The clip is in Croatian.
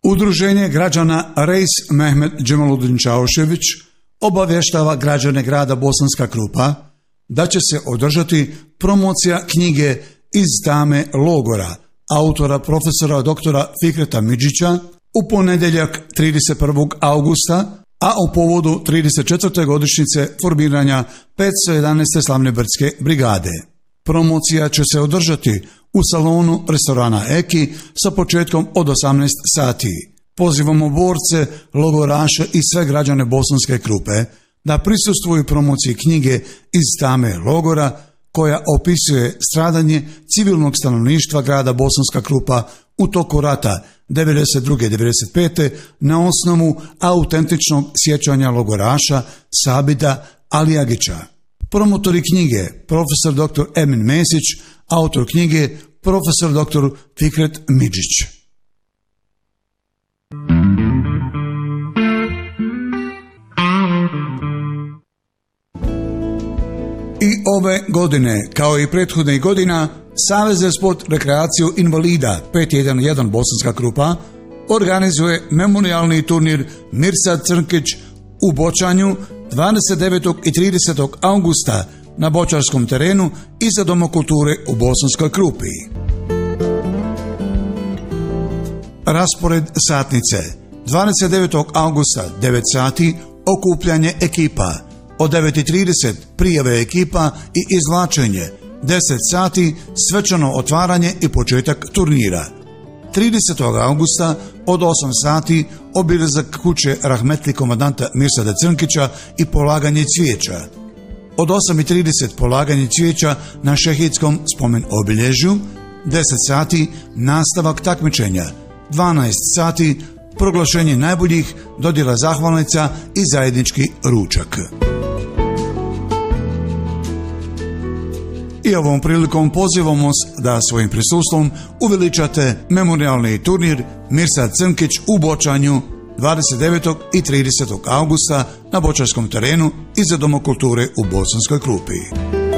Udruženje građana Reis Mehmet Džemaludin Čaušević obavještava građane grada Bosanska Krupa da će se održati promocija knjige Iz tame logora autora profesora doktora Fikreta Midžića u ponedjeljak 31. augusta, a u povodu 34. godišnjice formiranja 511. slavne brdske brigade. Promocija će se održati u salonu restorana Eki sa početkom od 18 sati. Pozivamo borce, logoraše i sve građane Bosanske Krupe da prisustvuju promociji knjige Iz tame logora, koja opisuje stradanje civilnog stanovništva grada Bosanska Krupa u toku rata 92-95. na osnovu autentičnog sjećanja logoraša Sabita Alijagića. Promotori knjige profesor dr. Emin Mesić, autor knjige profesor dr. Fikret Midžić. I ove godine, kao i prethodnih godina, Savez za sport, rekreaciju invalida 511 Bosanska Krupa organizuje memorijalni turnir Mirsad Crnkić u Bočanju 29. i 30. augusta na bočarskom terenu iza Doma kulture u Bosanskoj Krupi. Raspored satnice: 29. augusta 9 sati okupljanje ekipa, od 9:30 prijave ekipa i izvlačenje, 10 sati svečano otvaranje i početak turnira. 30. augusta od 8 sati obilazak kuće rahmetli komandanta Mirsada Crnkića i polaganje cvijeća. Od 8:30 polaganje cvijeća na šehidskom spomen obilježju, 10 sati nastavak takmičenja, 12 sati proglašenje najboljih, dodjela zahvalnica i zajednički ručak. I ovom prilikom pozivamo vas da svojim prisustvom uveličate memorijalni turnir Mirsad Crnkić u Bočanju 29. i 30. augusta na bočarskom terenu iza Doma kulture u Bosanskoj Krupi.